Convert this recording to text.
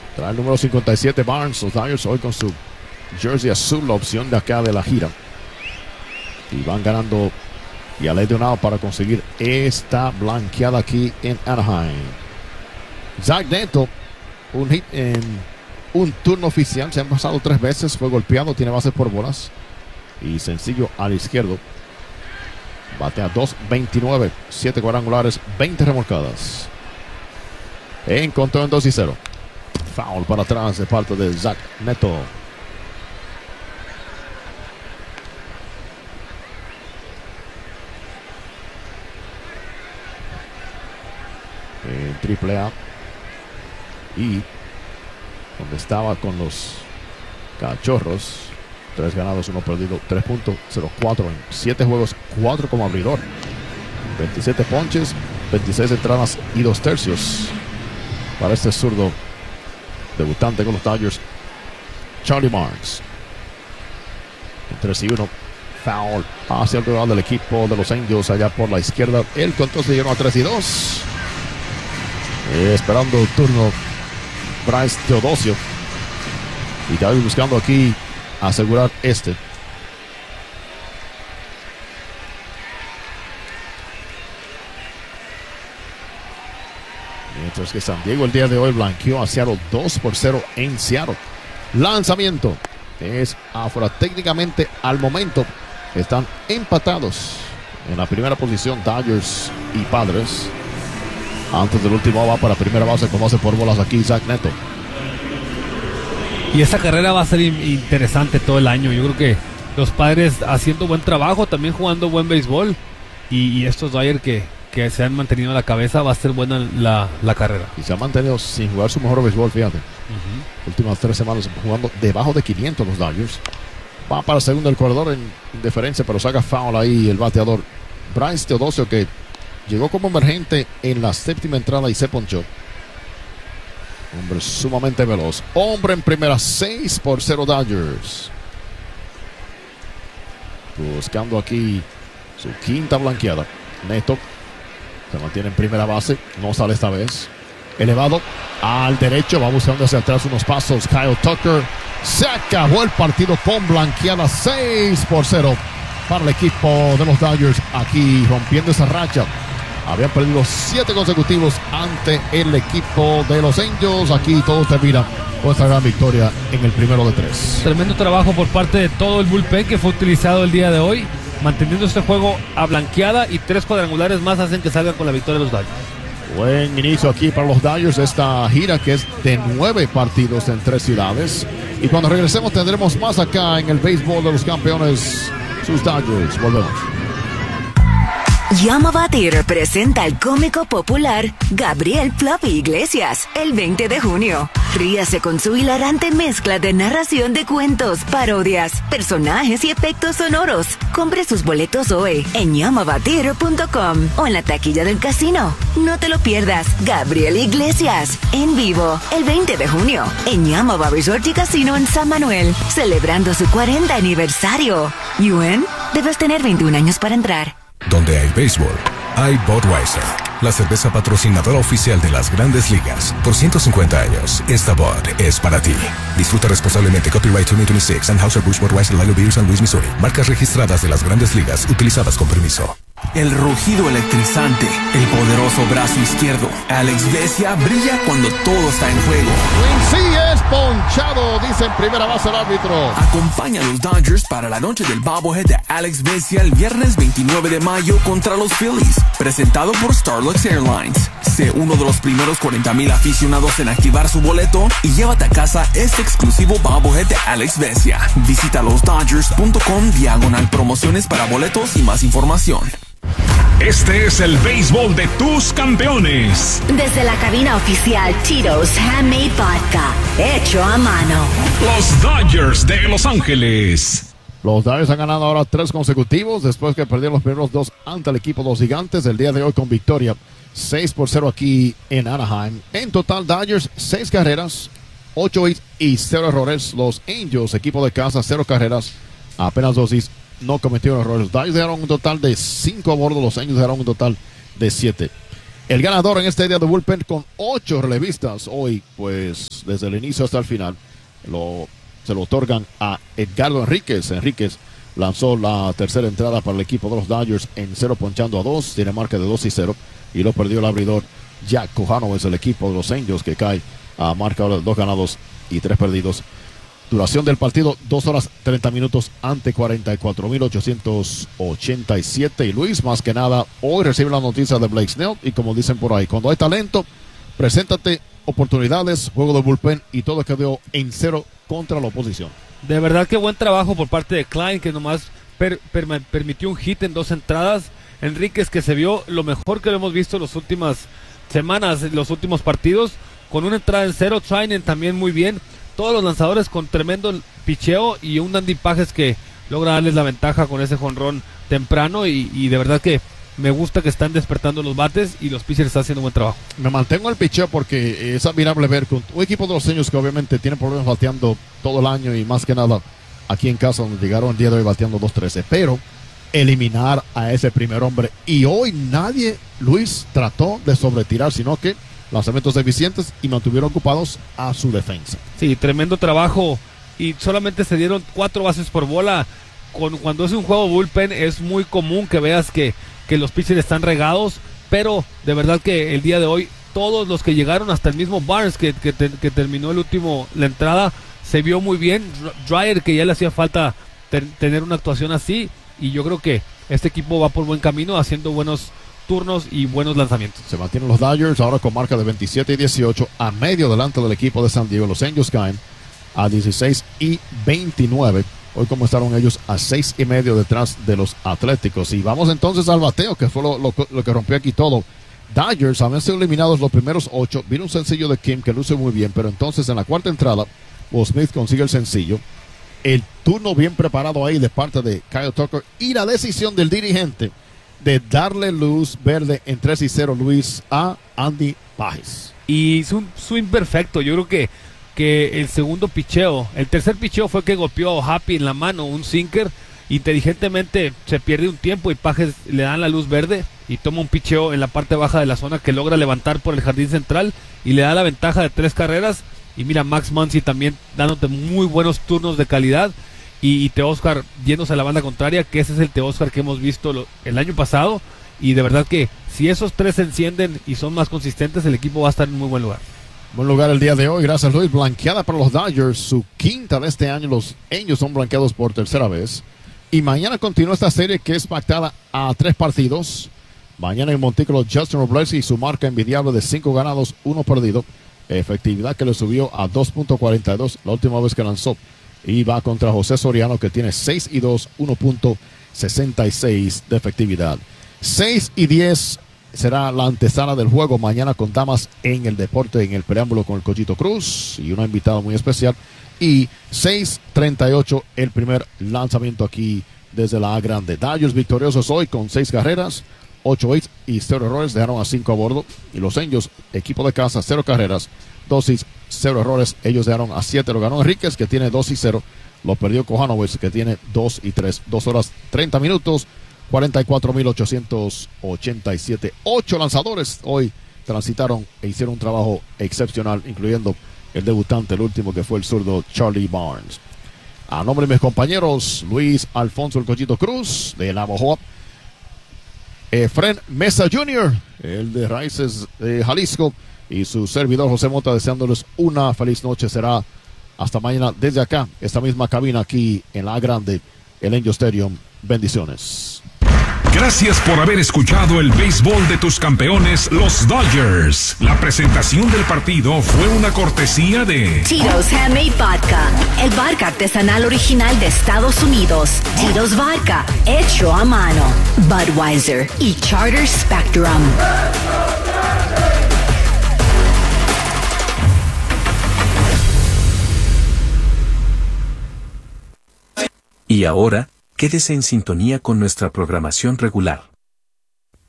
Trae el número 57 Barnes. Los Dodgers hoy con su jersey azul, la opción de acá de la gira. Y van ganando y a ley de un out para conseguir esta blanqueada aquí en Anaheim. Zach Neto, un hit en un turno oficial. Se han pasado 3 veces. Fue golpeado, tiene bases por bolas. Y sencillo al izquierdo. Batea 2.29, 7 cuadrangulares, 20 remolcadas. Encontró en 2-0. Foul para atrás de parte de Zach Neto. En AAA. Y donde estaba con los Cachorros, 3 ganados, 1 perdido, 3.04 en 7 juegos, 4 como abridor, 27 ponches, 26 entradas y 2 tercios para este zurdo debutante con los Dodgers, Charlie Marks. En 3-1, foul hacia el rival del equipo de los Angels allá por la izquierda. El conteo se llenó a 3-2. Esperando el turno Bryce Teodosio. Y Dodgers buscando aquí asegurar este. Mientras que San Diego el día de hoy blanqueó a Seattle 2-0 en Seattle. Lanzamiento es afuera. Técnicamente al momento están empatados en la primera posición Dodgers y Padres. Antes del último va para primera base con base por bolas aquí Zach Neto. Y esta carrera va a ser interesante todo el año. Yo creo que los Padres haciendo buen trabajo, también jugando buen béisbol. Y estos Dodgers que se han mantenido a la cabeza, va a ser buena la carrera. Y se han mantenido sin jugar su mejor béisbol, fíjate. Últimas 3 semanas jugando debajo de 500 los Dodgers. Va para el segundo el corredor en indiferencia, pero saca foul ahí el bateador Bryce Teodosio, que llegó como emergente en la 7ª entrada y se ponchó. Hombre sumamente veloz. Hombre en primera, 6-0 Dodgers. Buscando aquí su 5ª blanqueada. Neto se mantiene en primera base. No sale esta vez. Elevado al derecho. Va buscando hacia atrás unos pasos. Kyle Tucker. Se acabó el partido con blanqueada, 6-0 para el equipo de los Dodgers. Aquí rompiendo esa racha. Habían perdido 7 consecutivos ante el equipo de los Angels. Aquí todo termina con esta gran victoria en el primero de 3. Tremendo trabajo por parte de todo el bullpen que fue utilizado el día de hoy, manteniendo este juego a blanqueada, y 3 cuadrangulares más hacen que salgan con la victoria de los Dodgers. Buen inicio aquí para los Dodgers, esta gira que es de 9 partidos en 3 ciudades. Y cuando regresemos tendremos más acá en el béisbol de los campeones, sus Dodgers. Volvemos. Llama a Batir presenta al cómico popular Gabriel Fluffy Iglesias el 20 de junio. Ríase con su hilarante mezcla de narración de cuentos, parodias, personajes y efectos sonoros. Compre sus boletos hoy en llamabatir.com o en la taquilla del casino. No te lo pierdas. Gabriel Iglesias en vivo el 20 de junio en Llama Resort y Casino en San Manuel, celebrando su 40 aniversario. ¿Yuen? Debes tener 21 años para entrar. Donde hay béisbol, hay Budweiser, la cerveza patrocinadora oficial de las Grandes Ligas. Por 150 años, esta Bud es para ti. Disfruta responsablemente. Copyright 2026 Anheuser-Busch Budweiser Lager Beer St. Louis, Missouri. Marcas registradas de las Grandes Ligas, utilizadas con permiso. El rugido electrizante, el poderoso brazo izquierdo. Alex Vesia brilla cuando todo está en juego. Sí es ponchado, dice en primera base el árbitro. Acompaña a los Dodgers para la noche del bobblehead de Alex Vesia el viernes 29 de mayo contra los Phillies, presentado por Starlux Airlines. Sé uno de los primeros 40,000 aficionados en activar su boleto y llévate a casa este exclusivo bobblehead de Alex Vesia. Visita losdodgers.com/promociones para boletos y más información. Este es el béisbol de tus campeones. Desde la cabina oficial Tito's Handmade Vodka, hecho a mano. Los Dodgers de Los Ángeles. Los Dodgers han ganado ahora 3 consecutivos después que perdieron los primeros 2 ante el equipo de los Gigantes. El día de hoy con victoria 6-0 aquí en Anaheim. En total Dodgers 6 carreras, 8 hits y 0 errores. Los Angels, equipo de casa, 0 carreras, apenas 2 hits. No cometieron errores. Los Dodgers dejaron un total de 5 a bordo. Los Angels dejaron un total de 7. El ganador en este día de bullpen con 8 relevistas hoy, pues desde el inicio hasta el final, se lo otorgan a Edgardo Enríquez. Enríquez lanzó la tercera entrada para el equipo de los Dodgers en 0 ponchando a 2, tiene marca de 2-0 y lo perdió el abridor Jack Cojano, es el equipo de los Angels que cae a marca de 2 ganados y 3 perdidos. Duración del partido 2 horas 30 minutos ante 44,887. Y Luis, más que nada, hoy recibe la noticia de Blake Snell. Y como dicen por ahí, cuando hay talento, preséntate oportunidades, juego de bullpen y todo quedó en 0 contra la oposición. De verdad que buen trabajo por parte de Klein, que nomás permitió un hit en 2 entradas. Enríquez, que se vio lo mejor que lo hemos visto en las últimas semanas, en los últimos partidos, con una entrada en 0. Trainen también muy bien. Todos los lanzadores con tremendo picheo y un Andy Pages que logra darles la ventaja con ese jonrón temprano y de verdad que me gusta que están despertando los bates y los pitchers están haciendo un buen trabajo. Me mantengo en el picheo porque es admirable ver con un equipo de los Angels que obviamente tiene problemas bateando todo el año y más que nada aquí en casa donde llegaron el día de hoy bateando 2-13, pero eliminar a ese primer hombre y hoy nadie, Luis, trató de sobretirar, sino que lanzamientos eficientes y mantuvieron ocupados a su defensa. Sí, tremendo trabajo y solamente se dieron 4 bases por bola. Cuando es un juego bullpen es muy común que veas que los pitchers están regados, pero de verdad que el día de hoy todos los que llegaron, hasta el mismo Barnes que terminó la entrada, se vio muy bien. Dreyer, que ya le hacía falta tener una actuación así, y yo creo que este equipo va por buen camino haciendo buenos turnos y buenos lanzamientos. Se mantienen los Dodgers ahora con marca de 27-18 a medio delante del equipo de San Diego. Los Angels caen a 16-29. Hoy comenzaron ellos a 6.5 detrás de los Atléticos. Y vamos entonces al bateo, que fue lo que rompió aquí todo. Dodgers habían sido eliminados los primeros 8. Vino un sencillo de Kim que luce muy bien, pero entonces en la cuarta entrada Will Smith consigue el sencillo. El turno bien preparado ahí de parte de Kyle Tucker y la decisión del dirigente de darle luz verde en 3-0, Luis, a Andy Pages. Y es un swing perfecto. Yo creo que el segundo picheo, el tercer picheo fue que golpeó a Happy en la mano, un sinker. Inteligentemente se pierde un tiempo y Pages le dan la luz verde y toma un picheo en la parte baja de la zona que logra levantar por el jardín central y le da la ventaja de 3 carreras. Y mira, Max Muncy también dándote muy buenos turnos de calidad. Y Teóscar yéndose a la banda contraria, que ese es el Teóscar que hemos visto el año pasado. Y de verdad que si esos 3 se encienden y son más consistentes, el equipo va a estar en muy buen lugar. Buen lugar el día de hoy, gracias Luis. Blanqueada para los Dodgers, su quinta de este año. Los Angels son blanqueados por tercera vez. Y mañana continúa esta serie que es pactada a 3 partidos. Mañana en Montículo, Justin Robles y su marca envidiable de 5 ganados, 1 perdido. Efectividad que le subió a 2.42 la última vez que lanzó. Y va contra José Soriano, que tiene 6-2, 1.66 de efectividad. 6-10 será la antesala del juego mañana con damas en el deporte, en el preámbulo con el Cochito Cruz y una invitada muy especial. Y 6:38 el primer lanzamiento aquí desde la A Grande. Dodgers victoriosos hoy con 6 carreras, 8 hits y 0 errores. Dejaron a 5 a bordo. Y los Angels, equipo de casa, 0 carreras, 2 hits, 0 errores. Ellos dejaron a 7. Lo ganó Enríquez, que tiene 2-0. Lo perdió Kohanowitz, que tiene 2-3. 2 horas 30 minutos, 44,887. 8 lanzadores hoy transitaron e hicieron un trabajo excepcional, incluyendo el debutante, el último, que fue el zurdo Charlie Barnes. A nombre de mis compañeros, Luis Alfonso el Cochito Cruz, de Navajo, Efren Mesa Jr., el de Raíces de Jalisco, y su servidor José Mota, deseándoles una feliz noche. Será hasta mañana desde acá, esta misma cabina aquí en la Grande, el Angel Stadium. Bendiciones. Gracias por haber escuchado el béisbol de tus campeones, los Dodgers. La presentación del partido fue una cortesía de Tito's Handmade Vodka, el vodka artesanal original de Estados Unidos. Tito's Vodka, hecho a mano. Budweiser y Charter Spectrum. Y ahora, quédese en sintonía con nuestra programación regular.